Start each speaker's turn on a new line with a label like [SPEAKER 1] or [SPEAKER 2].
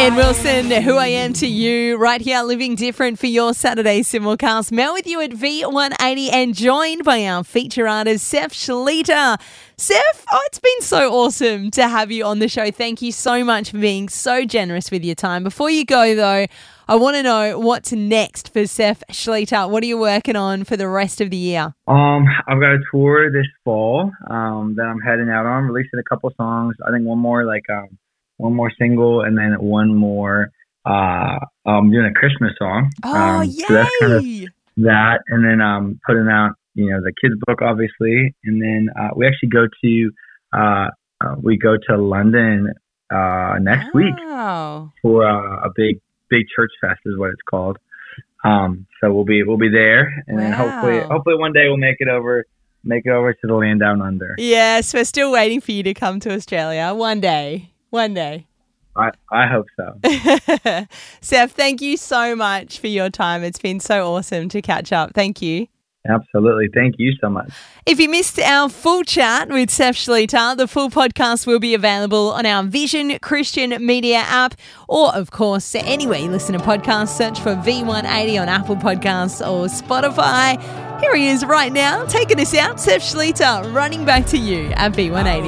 [SPEAKER 1] Ian Wilson, Who I Am to You, right here, Living Different for your Saturday simulcast. Mel with you at V180 and joined by our feature artist, Seph Shalita. Seph, it's been so awesome to have you on the show. Thank you so much for being so generous with your time. Before you go, though, I want to know what's next for Seph Shalita. What are you working on for the rest of the year?
[SPEAKER 2] I've got a tour this fall that I'm heading out on, releasing a couple songs. I think one more single, and then one more. I'm doing a Christmas song.
[SPEAKER 1] Oh, yay!
[SPEAKER 2] So that's kind of that, and then putting out, the kids book, obviously, and then we actually go to London next week for a big church fest is what it's called. So we'll be there, and then hopefully one day we'll make it over to the land down under.
[SPEAKER 1] Yes, we're still waiting for you to come to Australia one day.
[SPEAKER 2] I hope so.
[SPEAKER 1] Seph, thank you so much for your time. It's been so awesome to catch up. Thank you.
[SPEAKER 2] Absolutely. Thank you so much.
[SPEAKER 1] If you missed our full chat with Seph Shalita, the full podcast will be available on our Vision Christian Media app, or, of course, anywhere you listen to podcasts. Search for V180 on Apple Podcasts or Spotify. Here he is right now, taking us out, Seph Shalita, running back to you at V180.